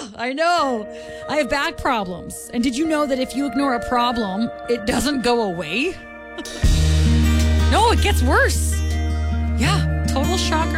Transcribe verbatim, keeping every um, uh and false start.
Oh, I know. I have back problems. And did you know that if you ignore a problem, it doesn't go away? No, it gets worse. Yeah, total shocker.